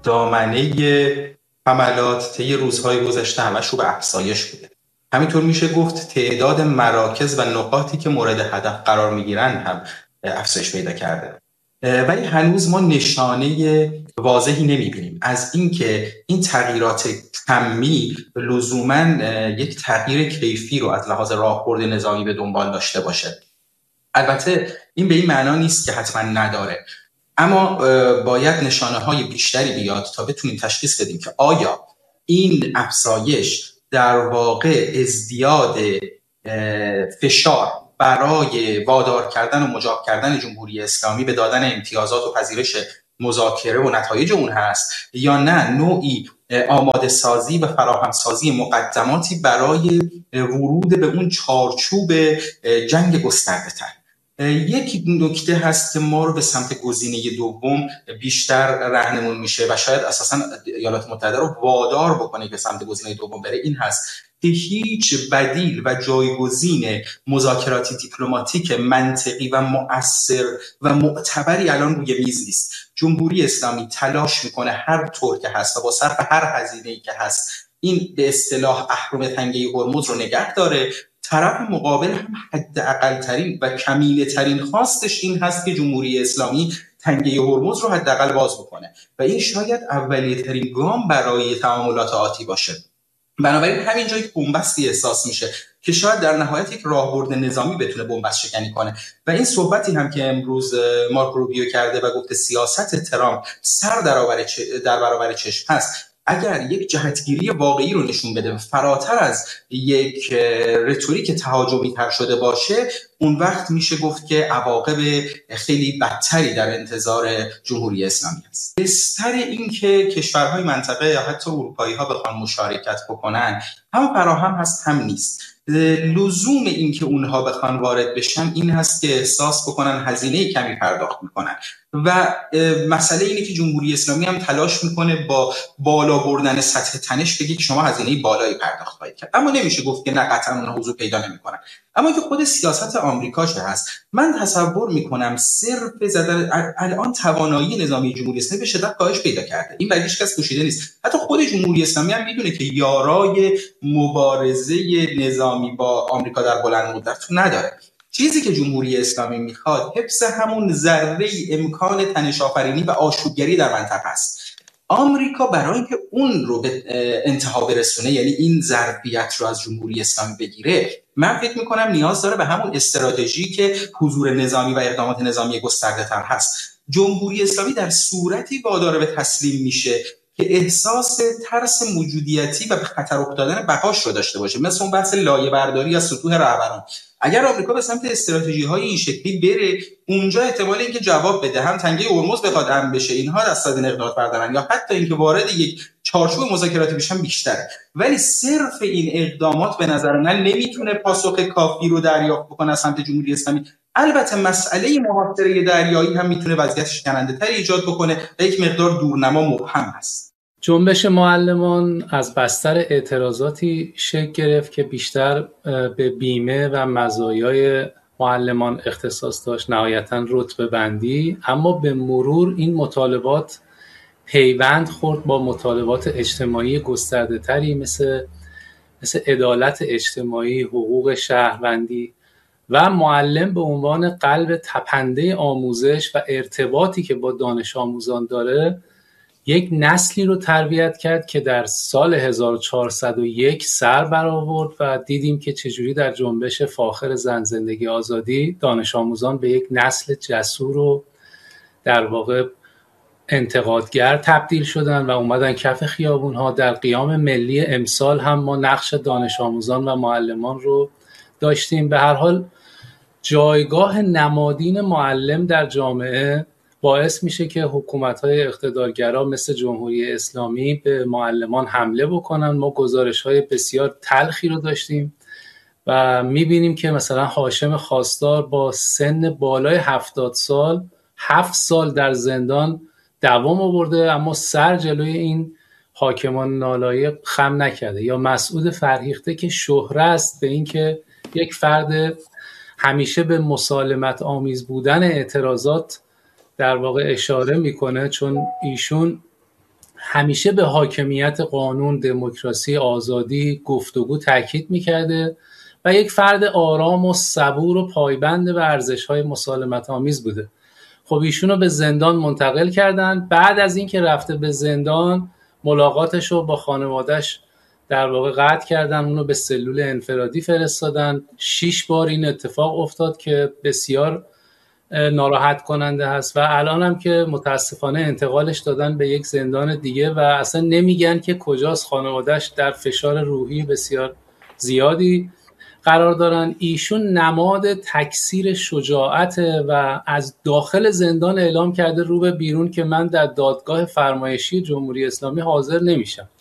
دامنه حملات طی روزهای گذشته همش رو به افزایش بوده. همینطور میشه گفت تعداد مراکز و نقاطی که مورد هدف قرار میگیرن هم افزایش پیدا کرده، ولی هنوز ما نشانه واضحی نمیبینیم از اینکه این تغییرات کمی لزوماً یک تغییر کیفی رو از لحاظ راهبرد نظامی به دنبال داشته باشه. البته این به این معنا نیست که حتما نداره، اما باید نشانه‌های بیشتری بیاد تا بتونیم تشخیص بدیم که آیا این افزایش در واقع ازدیاد فشار برای وادار کردن و مجاب کردن جمهوری اسلامی به دادن امتیازات و پذیرش مذاکره و نتایج اون هست، یا نه نوعی آماده سازی و فراهم سازی مقدماتی برای ورود به اون چارچوب جنگ گسترده تر. یک نکته هست که ما رو به سمت گزینه دوم بیشتر راهنمون میشه و شاید اساساً ایالات متحده رو وادار بکنه که سمت گزینه دوم بره، این هست که هیچ بدیل و جایگزین مذاکراتی دیپلماتیک منطقی و مؤثر و معتبری الان روی میز نیست. جمهوری اسلامی تلاش میکنه هر طور که هست و با صرف هر هزینه‌ای که هست این به اصطلاح اهرم تنگه هرمز رو نگه داره. طرف مقابل هم حداقل ترین و کمیله ترین خواستش این هست که جمهوری اسلامی تنگه هرمز رو حداقل باز بکنه و این شاید اولیه ترین گام برای تعاملات آتی باشه. بنابراین همین جایی بنبستی احساس میشه که شاید در نهایت یک راهبرد نظامی بتونه بنبست شکنی کنه و این صحبتی هم که امروز مارک روبیو کرده و گفته سیاست ترامپ سر در برابر چشم هست، اگر یک جهتگیری واقعی رو نشون بده فراتر از یک رتوریک تهاجمی تر شده باشه، اون وقت میشه گفت که عواقب خیلی بدتری در انتظار جمهوری اسلامی است. بستر این که کشورهای منطقه یا حتی اروپایی ها بخوان مشارکت بکنن هم فراهم هست هم نیست. لزوم این که اونها بخوان وارد بشن این هست که احساس بکنن هزینه کمی پرداخت میکنن و مسئله اینه که جمهوری اسلامی هم تلاش میکنه با بالا بردن سطح تنش بگه که شما هزینه بالایی پرداخت خواهید کرد، اما نمیشه گفت که نه قطعا اونها حضور پیدا نمیکنن. اما که خود سیاست آمریکا چه هست، من تصور میکنم صرف زدن الان توانایی نظامی جمهوری اسلامی به شدت کاهش پیدا کرده، این برایش کس پوشیده نیست. حتی خود جمهوری اسلامی هم میدونه که یارای مبارزه نظامی با آمریکا در بلند مدت نداره. چیزی که جمهوری اسلامی میخواد حفظ همون ذره امکان تنش آفرینی و آشوبگری در منطقه است. آمریکا برای اینکه اون رو به انتها برسونه، یعنی این ظرفیت رو از جمهوری اسلامی بگیره، من فکر میکنم نیاز داره به همون استراتژی که حضور نظامی و اقدامات نظامی گسترده تر هست. جمهوری اسلامی در صورتی وادار به تسلیم میشه که احساس ترس موجودیتی و به خطر افتادن بقاش رو داشته باشه، مثل اون بحث لایه برداری از سطوح رهبران. اگر آمریکا به سمت استراتژی‌های این شکلی بره، اونجا احتمال اینکه جواب بده هم تنگه هرمز بخواد امن بشه، اینها دست از این اقدامات بردارن، یا حتی اینکه وارد یک چارچوب مذاکراتی بشن بیشتره. ولی صرف این اقدامات به نظر من نمیتونه پاسخ کافی رو دریافت بکنه از سمت جمهوری اسلامی. البته مسئله محاصره دریایی هم میتونه وضعیت شکننده‌تری ایجاد بکنه و یک مقدار دورنما مبهم است. جنبش معلمان از بستر اعتراضاتی شکل گرفت که بیشتر به بیمه و مزایای معلمان اختصاص داشت، نهایتاً رتبه بندی، اما به مرور این مطالبات پیوند خورد با مطالبات اجتماعی گسترده تری مثل عدالت اجتماعی، حقوق شهروندی و معلم به عنوان قلب تپنده آموزش و ارتباطی که با دانش آموزان داره یک نسلی رو تربیت کرد که در سال 1401 سر برآورد و دیدیم که چجوری در جنبش فاخر زن زندگی آزادی دانش آموزان به یک نسل جسور و در واقع انتقادگر تبدیل شدن و اومدن کف خیابون‌ها. در قیام ملی امسال هم ما نقش دانش آموزان و معلمان رو داشتیم. به هر حال جایگاه نمادین معلم در جامعه باعث میشه که حکومت‌های اقتدارگرا مثل جمهوری اسلامی به معلمان حمله بکنن. ما گزارش‌های بسیار تلخی رو داشتیم و میبینیم که مثلا هاشم خواستار با سن بالای 70 سال 7 سال در زندان دوام آورده اما سر جلوی این حاکمان نالایق خم نکرده. یا مسعود فرهیخته که شهره است به این که یک فرد همیشه به مسالمت آمیز بودن اعتراضات در واقع اشاره میکنه، چون ایشون همیشه به حاکمیت قانون، دموکراسی، آزادی، گفتگو تاکید میکرده و یک فرد آرام و صبور و پایبند به ارزش‌های مسالمت آمیز بوده. خب ایشونو به زندان منتقل کردن. بعد از اینکه رفته به زندان، ملاقاتش رو با خانواده‌اش در واقع قطع کردن، اونو به سلول انفرادی فرستادن. 6 بار این اتفاق افتاد که بسیار ناراحت کننده هست و الان هم که متاسفانه انتقالش دادن به یک زندان دیگه و اصلا نمیگن که کجاست. خانواده‌اش در فشار روحی بسیار زیادی قرار دارن. ایشون نماد تکثیر شجاعت و از داخل زندان اعلام کرده رو به بیرون که من در دادگاه فرمایشی جمهوری اسلامی حاضر نمیشم.